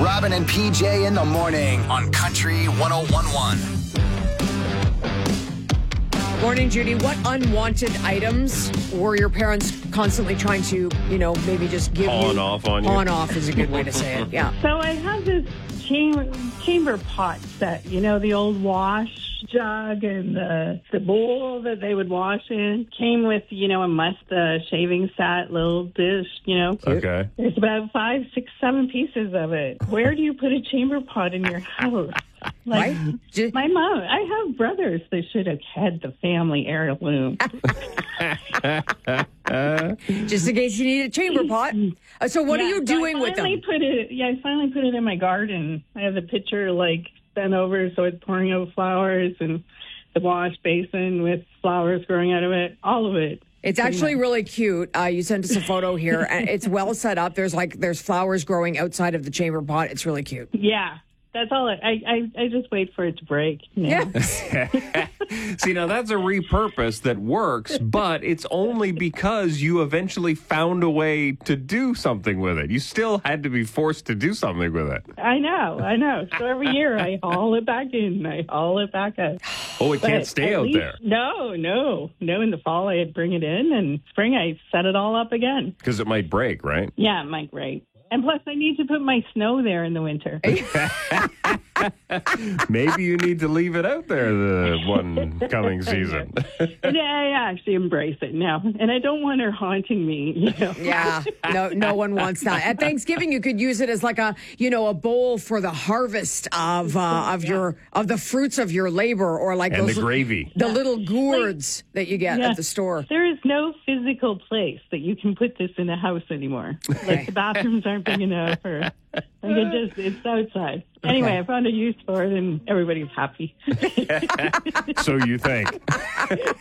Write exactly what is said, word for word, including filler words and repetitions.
Robin and P J in the morning on Country one oh one point one. Morning, Judy. What unwanted items were your parents constantly trying to, you know, maybe just give Pawn you? off on you. Pawn off is a good way to say it, yeah. So I have this chamber, chamber pot set, you know, the old wash jug and the, the bowl that they would wash in. Came with, you know, a must uh, shaving set, little dish, you know. Okay. There's about five, six, seven pieces of it. Where do you put a chamber pot in your house? Like, Right? Ju- my mom, I have brothers that should have had the family heirloom. Just in case you need a chamber pot. Uh, so what Yeah, are you so doing I with them? finally Put it, yeah, I finally put it in my garden. I have the pitcher, like, bent over so it's pouring out flowers, and the wash basin with flowers growing out of it, all of it. It's actually really cute. Uh, you sent us a photo here, and it's well set up. There's like there's flowers growing outside of the chamber pot. It's really cute. Yeah, that's all. I, I, I just wait for it to break. you know? Yeah. See, now that's a repurpose that works, but it's only because you eventually found a way to do something with it. You still had to be forced to do something with it. I know, I know. So every year I haul it back in. I haul it back out. Oh, it But can't stay at out least- there No, no, no. In the fall I'd bring it in, and spring I set it all up again. because it might break, right? Yeah, it might break. And plus, I need to put my snow there in the winter. Maybe you need to leave it out there the one coming season. And I actually embrace it now, and I don't want her haunting me. You know? Yeah, no, no one wants that. At Thanksgiving, you could use it as like a, you know, a bowl for the harvest of uh, of your of the fruits of your labor, or like And those the gravy. the little gourds that you get Yeah. at the store. There is no physical place that you can put this in a house anymore. Like the bathrooms aren't big enough, or like it just it's outside. Anyway, Okay. I found a use for it, and everybody's happy. So you think.